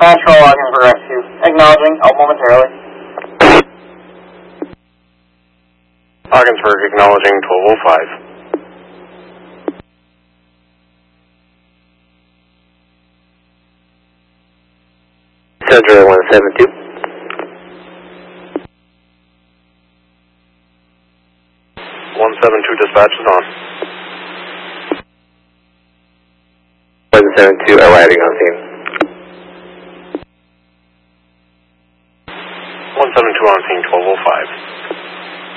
Control logging for rescue. Acknowledging, out momentarily. Ogdensburg acknowledging 1205. Center 172. 172 dispatch is on. 172 arriving on scene. 172 on scene 1205.